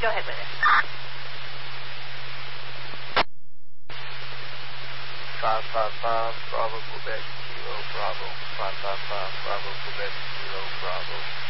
Go ahead with it. 555 Bravo Quebec Kilo Bravo. 555 Bravo Quebec Kilo Bravo.